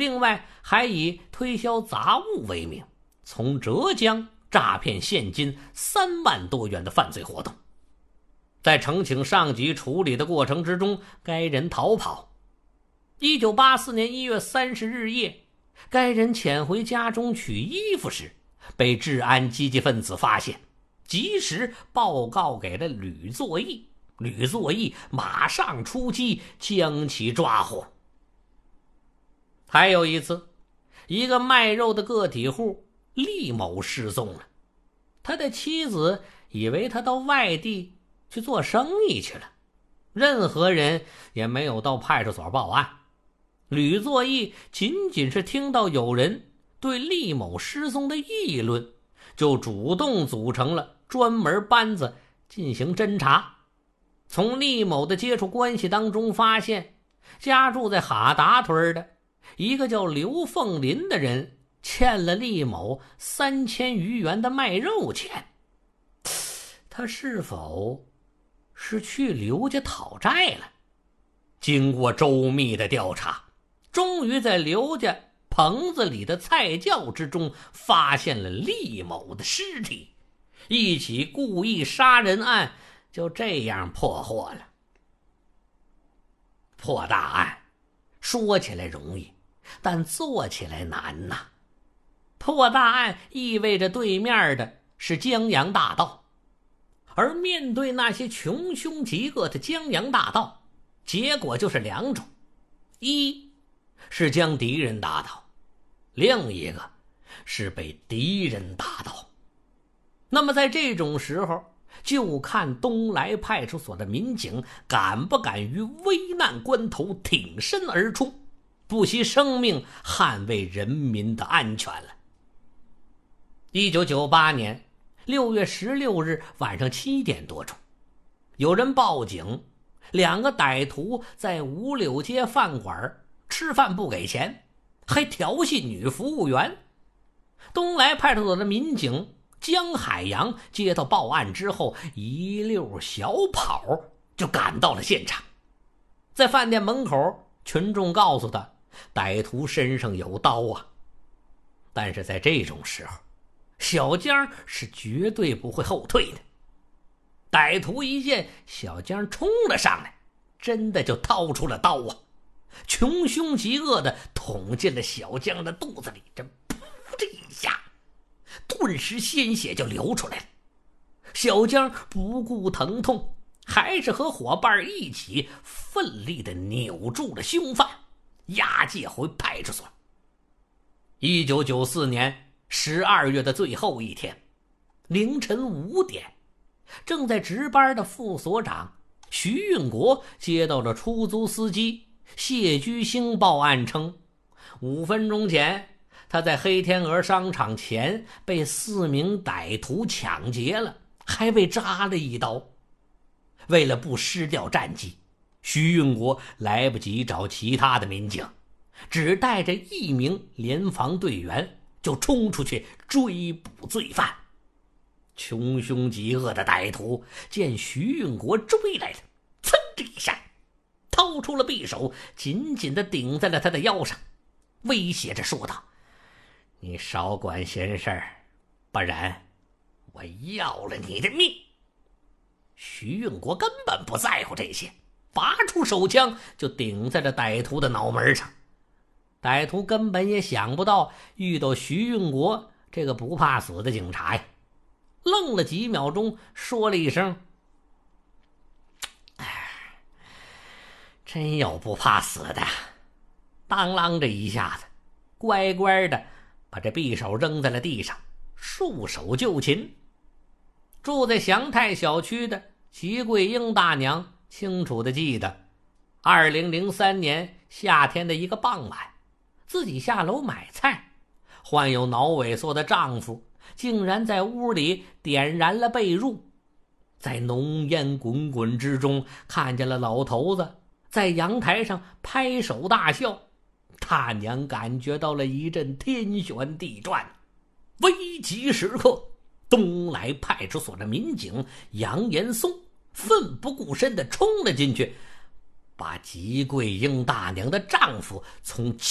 另外还以推销杂物为名，从浙江诈骗现金3万多元的犯罪活动。在呈请上级处理的过程之中，该人逃跑。1984年1月30日夜，该人潜回家中取衣服时，被治安积极分子发现，及时报告给了吕作义。吕作义马上出击，将其抓获。还有一次，一个卖肉的个体户厉某失踪了，他的妻子以为他到外地去做生意去了，任何人也没有到派出所报案。吕作义仅仅是听到有人对厉某失踪的议论，就主动组成了专门班子进行侦查。从厉某的接触关系当中发现，家住在哈达屯的一个叫刘凤林的人欠了厉某3000余元的卖肉钱。他是否是去刘家讨债了？经过周密的调查，终于在刘家棚子里的菜窖之中发现了厉某的尸体，一起故意杀人案就这样破获了。破大案说起来容易，但做起来难呐。破大案意味着对面的是江洋大盗，而面对那些穷凶极恶的江洋大盗，结果就是2种：一是将敌人打倒，另一个是被敌人打倒。那么在这种时候，就看东来派出所的民警敢不敢于危难关头挺身而出，不惜生命捍卫人民的安全了。1998年6月16日晚上7点多钟，有人报警，2个歹徒在五柳街饭馆吃饭不给钱，还调戏女服务员。东来派出所的民警江海洋接到报案之后，一溜小跑就赶到了现场。在饭店门口，群众告诉他，歹徒身上有刀啊。但是在这种时候，小江是绝对不会后退的。歹徒一见小江冲了上来，真的就掏出了刀啊，穷凶极恶的捅进了小江的肚子里，这噗这一下，顿时鲜血就流出来了。小江不顾疼痛，还是和伙伴一起奋力地扭住了凶犯，押解回派出所。1994年12月的最后一天，凌晨5点，正在值班的副所长徐运国接到了出租司机谢居兴报案称，5分钟前他在黑天鹅商场前被4名歹徒抢劫了，还被扎了一刀。为了不失掉战机，徐运国来不及找其他的民警，只带着1名联防队员就冲出去追捕罪犯。穷凶极恶的歹徒见徐运国追来了，噌的一下掏出了匕首，紧紧地顶在了他的腰上，威胁着说道：“你少管闲事儿，不然我要了你的命。”徐运国根本不在乎这些，拔出手枪就顶在了歹徒的脑门上。歹徒根本也想不到遇到徐运国这个不怕死的警察呀，愣了几秒钟，说了一声：“真有不怕死的。”当啷这一下子，乖乖的把这匕首扔在了地上，束手就擒。住在祥泰小区的齐桂英大娘清楚地记得，2003年夏天的一个傍晚，自己下楼买菜，患有脑萎缩的丈夫竟然在屋里点燃了被褥。在浓烟滚滚之中，看见了老头子在阳台上拍手大笑。大娘感觉到了一阵天旋地转。危急时刻，东来派出所的民警杨延松奋不顾身地冲了进去，把吉桂英大娘的丈夫从